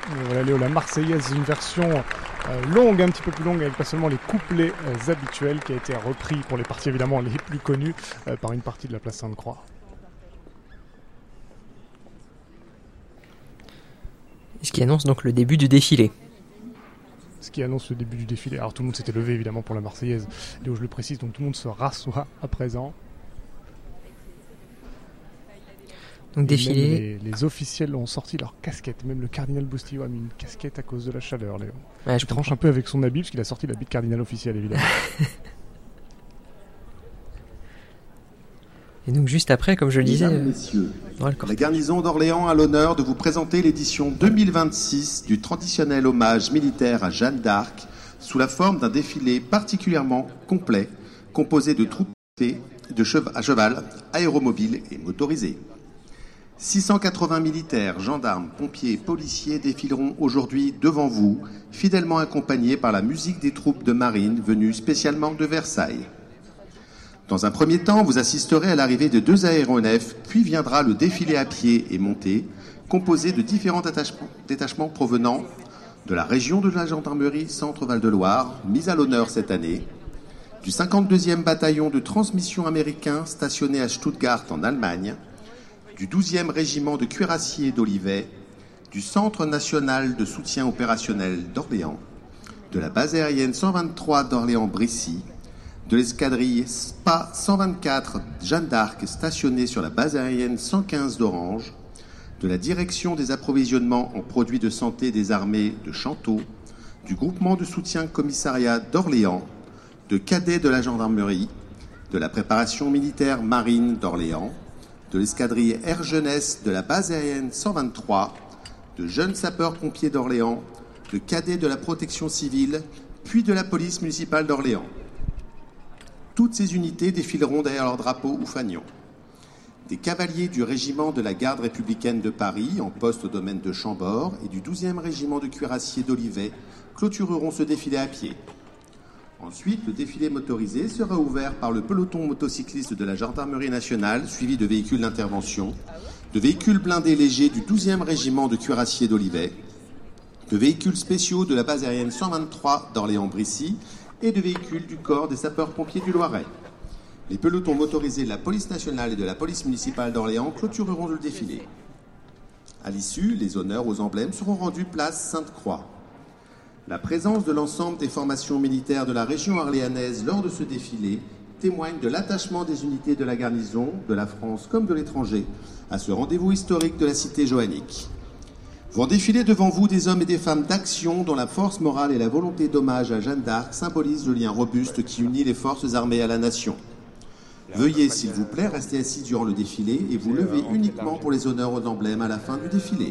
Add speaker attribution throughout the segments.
Speaker 1: Voilà Léo, la Marseillaise, une version longue, un petit peu plus longue, avec pas seulement les couplets habituels, qui a été repris pour les parties évidemment les plus connues par une partie de la place Sainte-Croix.
Speaker 2: Ce qui annonce donc le début du défilé.
Speaker 1: Ce qui annonce le début du défilé. Alors tout le monde s'était levé évidemment pour la Marseillaise, Léo je le précise, donc tout le monde se rassoit à présent.
Speaker 2: Donc défilé.
Speaker 1: Les officiels ont sorti leur casquette, même le cardinal Boustillot a mis une casquette à cause de la chaleur, Léo.
Speaker 2: Ouais,
Speaker 1: je tranche un peu avec son habit, parce qu'il a sorti l'habit de cardinal officiel évidemment.
Speaker 2: Et donc juste après, comme je le disais...
Speaker 3: Mesdames, messieurs, la garnison d'Orléans a l'honneur de vous présenter l'édition 2026 du traditionnel hommage militaire à Jeanne d'Arc sous la forme d'un défilé particulièrement complet, composé de troupes à cheval, aéromobiles et motorisées. 680 militaires, gendarmes, pompiers et policiers défileront aujourd'hui devant vous, fidèlement accompagnés par la musique des troupes de marine venues spécialement de Versailles. Dans un premier temps, vous assisterez à l'arrivée de 2 aéronefs, puis viendra le défilé à pied et monté, composé de différents détachements provenant de la région de la gendarmerie Centre-Val de Loire, mise à l'honneur cette année, du 52e bataillon de transmission américain stationné à Stuttgart en Allemagne, du 12e régiment de cuirassiers d'Olivet, du Centre national de soutien opérationnel d'Orléans, de la base aérienne 123 d'Orléans-Brissy, de l'escadrille SPA 124 Jeanne d'Arc stationnée sur la base aérienne 115 d'Orange, de la direction des approvisionnements en produits de santé des armées de Chanteau, du groupement de soutien commissariat d'Orléans, de cadets de la gendarmerie, de la préparation militaire marine d'Orléans, de l'escadrille Air Jeunesse de la base aérienne 123, de jeunes sapeurs-pompiers d'Orléans, de cadets de la protection civile, puis de la police municipale d'Orléans. Toutes ces unités défileront derrière leur drapeau ou fanion. Des cavaliers du régiment de la garde républicaine de Paris, en poste au domaine de Chambord, et du 12e régiment de cuirassiers d'Olivet clôtureront ce défilé à pied. Ensuite, le défilé motorisé sera ouvert par le peloton motocycliste de la gendarmerie nationale, suivi de véhicules d'intervention, de véhicules blindés légers du 12e régiment de cuirassiers d'Olivet, de véhicules spéciaux de la base aérienne 123 d'Orléans-Brissy et de véhicules du corps des sapeurs-pompiers du Loiret. Les pelotons motorisés de la police nationale et de la police municipale d'Orléans clôtureront le défilé. À l'issue, les honneurs aux emblèmes seront rendus place Sainte-Croix. La présence de l'ensemble des formations militaires de la région orléanaise lors de ce défilé témoigne de l'attachement des unités de la garnison, de la France comme de l'étranger, à ce rendez-vous historique de la cité joannique. Vont défiler devant vous des hommes et des femmes d'action dont la force morale et la volonté d'hommage à Jeanne d'Arc symbolisent le lien robuste qui unit les forces armées à la nation. Veuillez, s'il vous plaît, rester assis durant le défilé et vous lever uniquement pour les honneurs aux emblèmes à la fin du défilé.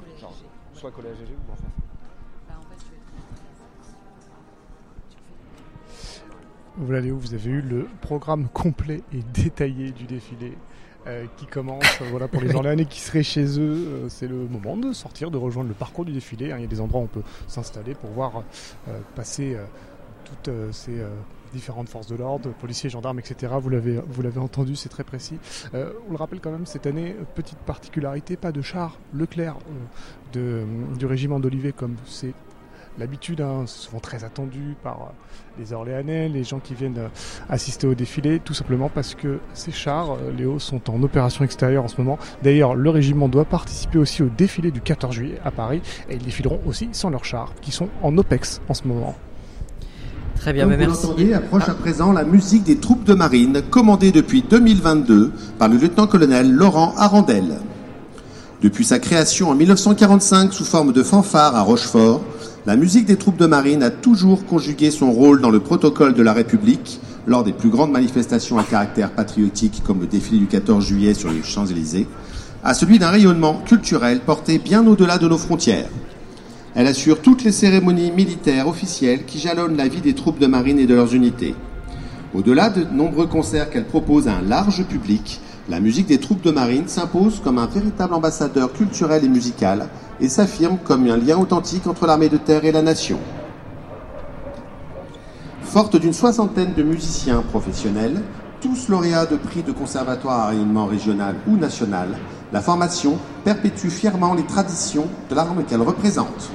Speaker 1: Voilà Léo, vous avez eu le programme complet et détaillé du défilé qui commence. Voilà, pour les Orléanais qui seraient chez eux, c'est le moment de sortir, de rejoindre le parcours du défilé. Il y a des endroits où on peut s'installer pour voir passer toutes ces différentes forces de l'ordre, policiers, gendarmes, etc. Vous l'avez entendu, c'est très précis. On le rappelle quand même, cette année, petite particularité, pas de char Leclerc du régiment d'Olivet comme c'est l'habitude, c'est souvent très attendu par les Orléanais, les gens qui viennent assister au défilé, tout simplement parce que ces chars, Léo, sont en opération extérieure en ce moment. D'ailleurs, le régiment doit participer aussi au défilé du 14 juillet à Paris, et ils défileront aussi sans leurs chars, qui sont en OPEX en ce moment.
Speaker 2: Très bien,
Speaker 3: Comme vous
Speaker 2: merci.
Speaker 3: l'entendez, approche à présent la musique des troupes de marine, commandée depuis 2022 par le lieutenant-colonel Laurent Arandel. Depuis sa création en 1945 sous forme de fanfare à Rochefort, la musique des troupes de marine a toujours conjugué son rôle dans le protocole de la République lors des plus grandes manifestations à caractère patriotique comme le défilé du 14 juillet sur les Champs-Élysées, à celui d'un rayonnement culturel porté bien au-delà de nos frontières. Elle assure toutes les cérémonies militaires officielles qui jalonnent la vie des troupes de marine et de leurs unités. Au-delà de nombreux concerts qu'elle propose à un large public, la musique des troupes de marine s'impose comme un véritable ambassadeur culturel et musical et s'affirme comme un lien authentique entre l'armée de terre et la nation. Forte d'une 60aine de musiciens professionnels, tous lauréats de prix de conservatoire à rayonnement régional ou national, la formation perpétue fièrement les traditions de l'arme qu'elle représente.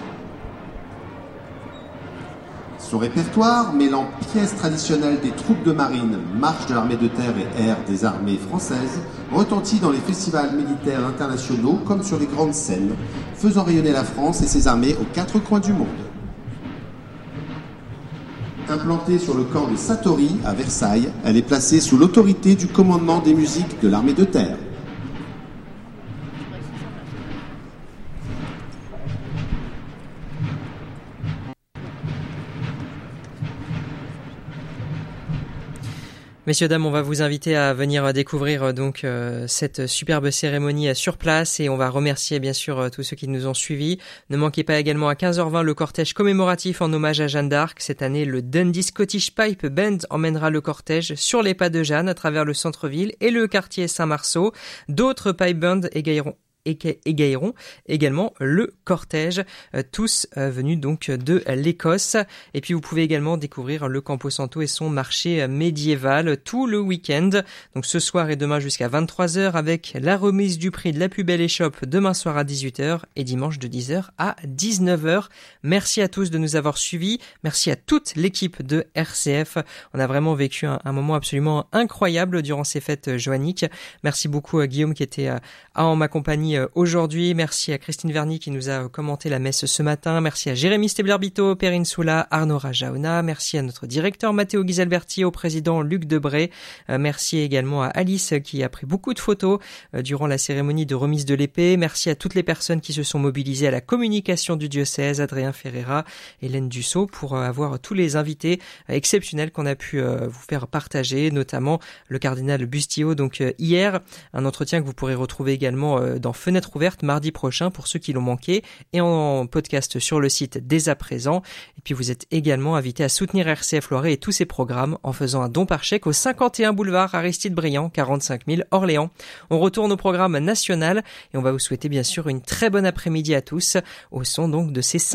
Speaker 3: Son répertoire, mêlant pièces traditionnelles des troupes de marine, marche de l'armée de terre et air des armées françaises, retentit dans les festivals militaires internationaux comme sur les grandes scènes, faisant rayonner la France et ses armées aux 4 coins du monde. Implantée sur le camp de Satory, à Versailles, elle est placée sous l'autorité du commandement des musiques de l'armée de terre.
Speaker 2: Messieurs, dames, on va vous inviter à venir découvrir donc cette superbe cérémonie sur place et on va remercier bien sûr tous ceux qui nous ont suivis. Ne manquez pas également à 15h20 le cortège commémoratif en hommage à Jeanne d'Arc. Cette année, le Dundee Scottish Pipe Band emmènera le cortège sur les pas de Jeanne à travers le centre-ville et le quartier Saint-Marceau. D'autres pipe bands égayeront également le cortège, tous venus donc de l'Écosse. Et puis vous pouvez également découvrir le Camposanto et son marché médiéval tout le week-end. Donc ce soir et demain jusqu'à 23h avec la remise du prix de la plus belle échoppe demain soir à 18h et dimanche de 10h à 19h. Merci à tous de nous avoir suivis. Merci à toute l'équipe de RCF. On a vraiment vécu un moment absolument incroyable durant ces fêtes joanniques. Merci beaucoup à Guillaume qui était en ma compagnie aujourd'hui. Merci à Christine Verny qui nous a commenté la messe ce matin. Merci à Jérémy Stebler-Bito, Perrine Soula, Arnaud Rajaona. Merci à notre directeur Matteo Ghisalberti, au président Luc Debré. Merci également à Alice qui a pris beaucoup de photos durant la cérémonie de remise de l'épée. Merci à toutes les personnes qui se sont mobilisées à la communication du diocèse, Adrien Ferreira, Hélène Dussault, pour avoir tous les invités exceptionnels qu'on a pu vous faire partager, notamment le cardinal Bustillo, donc hier, un entretien que vous pourrez retrouver également dans Fenêtre ouverte mardi prochain pour ceux qui l'ont manqué et en podcast sur le site dès à présent. Et puis vous êtes également invité à soutenir RCF Loiret et tous ses programmes en faisant un don par chèque au 51 boulevard Aristide Briand, 45 000 Orléans. On retourne au programme national et on va vous souhaiter bien sûr une très bonne après-midi à tous au son donc de ces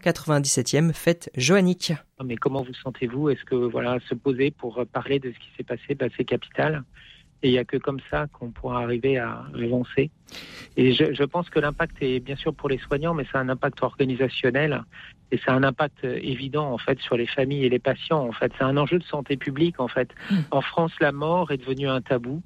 Speaker 2: 597e fêtes joanniques.
Speaker 4: Mais comment vous sentez-vous ? Est-ce que se poser pour parler de ce qui s'est passé, c'est capital. Et il n'y a que comme ça qu'on pourra arriver à avancer. Et je pense que l'impact est bien sûr pour les soignants, mais c'est un impact organisationnel et c'est un impact évident en fait sur les familles et les patients. En fait, c'est un enjeu de santé publique. En fait, en France, la mort est devenue un tabou.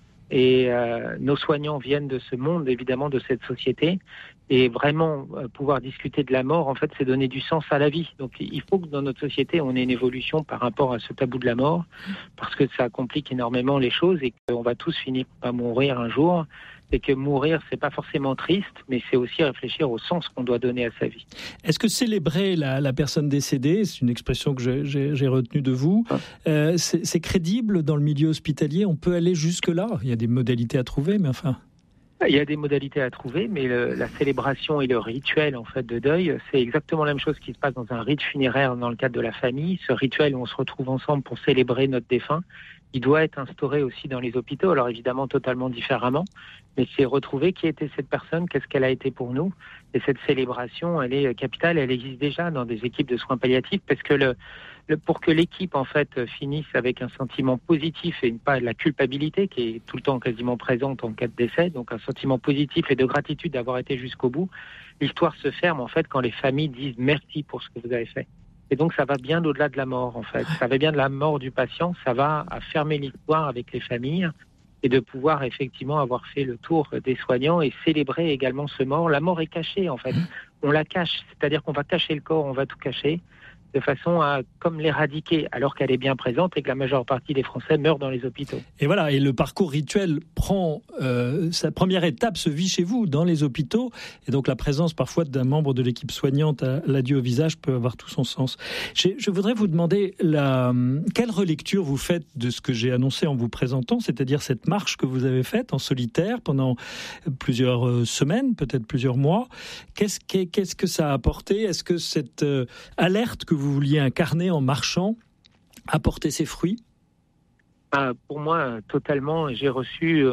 Speaker 4: Et nos soignants viennent de ce monde, évidemment, de cette société. Et vraiment, pouvoir discuter de la mort, en fait, c'est donner du sens à la vie. Donc, il faut que dans notre société, on ait une évolution par rapport à ce tabou de la mort, parce que ça complique énormément les choses et qu'on va tous finir par mourir un jour. Et que mourir, c'est pas forcément triste, mais c'est aussi réfléchir au sens qu'on doit donner à sa vie.
Speaker 5: Est-ce que célébrer la personne décédée, c'est une expression que j'ai retenue de vous, c'est crédible dans le milieu hospitalier ? On peut aller jusque-là ? Il y a des modalités à trouver, mais enfin...
Speaker 4: Il y a des modalités à trouver, mais la célébration et le rituel en fait de deuil, c'est exactement la même chose qui se passe dans un rite funéraire dans le cadre de la famille. Ce rituel où on se retrouve ensemble pour célébrer notre défunt, il doit être instauré aussi dans les hôpitaux, alors évidemment totalement différemment, mais c'est retrouver qui était cette personne, qu'est-ce qu'elle a été pour nous. Et cette célébration, elle est capitale, elle existe déjà dans des équipes de soins palliatifs, parce que pour que l'équipe en fait finisse avec un sentiment positif et pas la culpabilité qui est tout le temps quasiment présente en cas de décès, donc un sentiment positif et de gratitude d'avoir été jusqu'au bout, l'histoire se ferme en fait quand les familles disent merci pour ce que vous avez fait. Et donc ça va bien au-delà de la mort en fait, ça va bien de la mort du patient, ça va à fermer l'histoire avec les familles et de pouvoir effectivement avoir fait le tour des soignants et célébrer également ce mort. La mort est cachée en fait, on la cache, c'est-à-dire qu'on va cacher le corps, on va tout cacher, de façon à comme l'éradiquer, alors qu'elle est bien présente et que la majeure partie des Français meurent dans les hôpitaux.
Speaker 5: Et voilà, et le parcours rituel prend sa première étape, se vit chez vous, dans les hôpitaux, et donc la présence parfois d'un membre de l'équipe soignante à l'adieu au visage peut avoir tout son sens. Je voudrais vous demander quelle relecture vous faites de ce que j'ai annoncé en vous présentant, c'est-à-dire cette marche que vous avez faite en solitaire pendant plusieurs semaines, peut-être plusieurs mois. Qu'est-ce que ça a apporté ? Est-ce que cette alerte que vous vouliez incarner en marchant a porté ses fruits ?
Speaker 4: Pour moi, totalement. J'ai reçu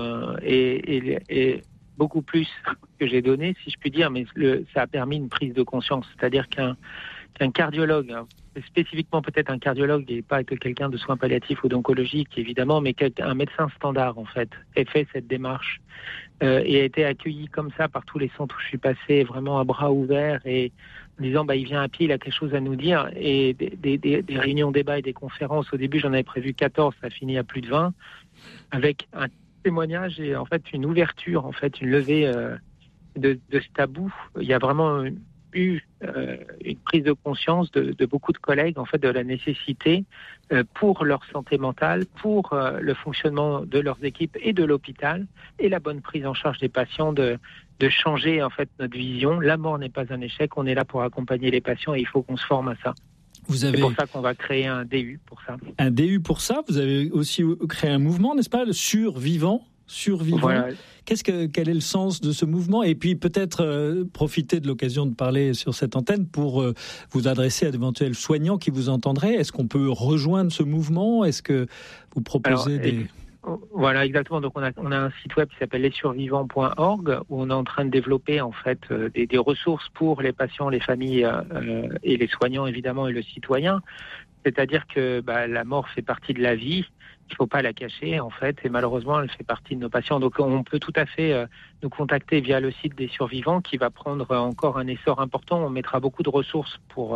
Speaker 4: et beaucoup plus que j'ai donné, si je puis dire, mais ça a permis une prise de conscience. C'est-à-dire qu'un cardiologue, spécifiquement peut-être un cardiologue et pas que quelqu'un de soins palliatifs ou d'oncologique évidemment, mais un médecin standard en fait ait fait cette démarche et a été accueilli comme ça par tous les centres où je suis passé, vraiment à bras ouverts et en disant il vient à pied, il a quelque chose à nous dire, et des réunions débats et des conférences. Au début j'en avais prévu 14, ça a fini à plus de 20, avec un témoignage et en fait une ouverture, en fait une levée de ce tabou. Il y a vraiment eu une prise de conscience de beaucoup de collègues en fait de la nécessité pour leur santé mentale, pour le fonctionnement de leurs équipes et de l'hôpital et la bonne prise en charge des patients de changer en fait notre vision. La mort n'est pas un échec, on est là pour accompagner les patients et il faut qu'on se forme à ça. C'est pour ça qu'on va créer un DU pour ça.
Speaker 5: Un DU pour ça, vous avez aussi créé un mouvement, n'est-ce pas, le Survivant. Voilà. Quel est le sens de ce mouvement? Et puis peut-être profiter de l'occasion de parler sur cette antenne pour vous adresser à d'éventuels soignants qui vous entendraient. Est-ce qu'on peut rejoindre ce mouvement? Est-ce que vous proposez
Speaker 4: Voilà, exactement. Donc on a un site web qui s'appelle lesurvivants.org où on est en train de développer en fait des ressources pour les patients, les familles et les soignants évidemment et le citoyen. C'est-à-dire que la mort fait partie de la vie. Il ne faut pas la cacher, en fait, et malheureusement, elle fait partie de nos patients. Donc, on peut tout à fait nous contacter via le site des survivants qui va prendre encore un essor important. On mettra beaucoup de ressources pour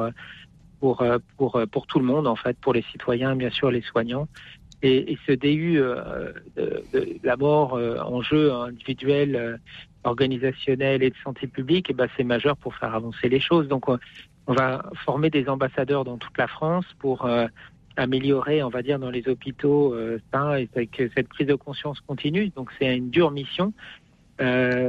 Speaker 4: tout le monde, en fait, pour les citoyens, bien sûr, les soignants. Et ce DU de la mort en jeu individuel, organisationnel et de santé publique, c'est majeur pour faire avancer les choses. Donc, on va former des ambassadeurs dans toute la France pour améliorer, on va dire, dans les hôpitaux ça, et que cette prise de conscience continue. Donc c'est une dure mission, un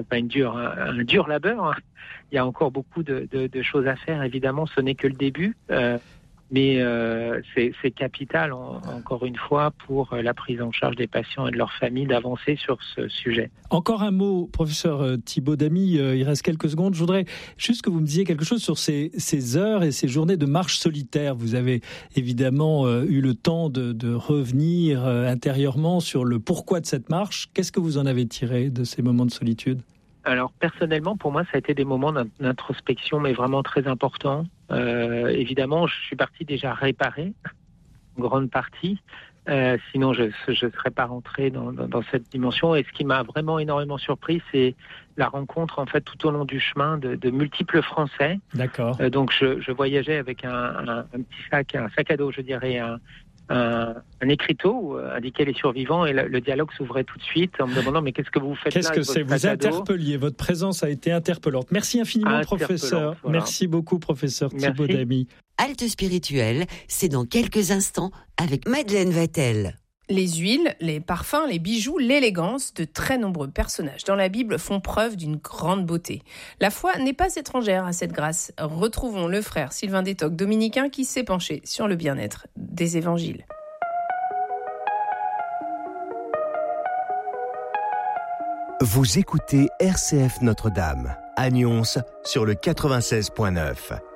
Speaker 4: dur labeur. Hein. Il y a encore beaucoup de choses à faire, évidemment, ce n'est que le début. Mais c'est capital, encore une fois, pour la prise en charge des patients et de leurs familles d'avancer sur ce sujet.
Speaker 5: Encore un mot, professeur Thibaut Damy, il reste quelques secondes. Je voudrais juste que vous me disiez quelque chose sur ces heures et ces journées de marche solitaire. Vous avez évidemment eu le temps de revenir intérieurement sur le pourquoi de cette marche. Qu'est-ce que vous en avez tiré de ces moments de solitude ?
Speaker 4: Alors personnellement, pour moi, ça a été des moments d'introspection, mais vraiment très importants. Évidemment, je suis parti déjà réparé, en grande partie. Sinon, je ne serais pas rentré dans cette dimension. Et ce qui m'a vraiment énormément surpris, c'est la rencontre, en fait, tout au long du chemin de multiples Français.
Speaker 5: D'accord.
Speaker 4: Donc, je voyageais avec un petit sac à dos, je dirais, un écriteau où indiquait les survivants, et le dialogue s'ouvrait tout de suite en me demandant mais qu'est-ce que vous faites là?
Speaker 5: Qu'est-ce que c'est? Vous interpelliez, votre présence a été interpellante. Merci infiniment, professeur. Voilà. Merci beaucoup, professeur Thibaut Damy.
Speaker 6: Halte spirituelle, c'est dans quelques instants avec Madeleine Vatel.
Speaker 7: Les huiles, les parfums, les bijoux, l'élégance, de très nombreux personnages dans la Bible font preuve d'une grande beauté. La foi n'est pas étrangère à cette grâce. Retrouvons le frère Sylvain Détoc, dominicain, qui s'est penché sur le bien-être des évangiles.
Speaker 8: Vous écoutez RCF Notre-Dame, à Nyons sur le 96.9.